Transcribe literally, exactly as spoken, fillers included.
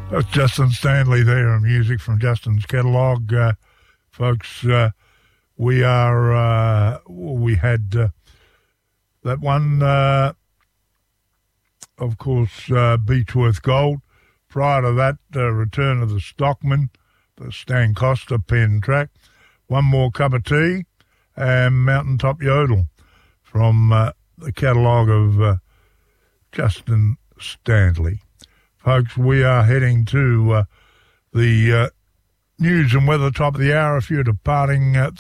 That's Justin Stanley there, and music from Justin's catalogue. Uh, folks, uh, we are, uh, we had uh, that one, uh, of course, uh, Beechworth Gold. Prior to that, uh, Return of the Stockman, the Stan Costa pen track. One More Cup of Tea, and Mountaintop Yodel from uh, the catalogue of uh, Justin Stanley. Folks, we are heading to uh, the uh, news and weather top of the hour. If you're departing uh,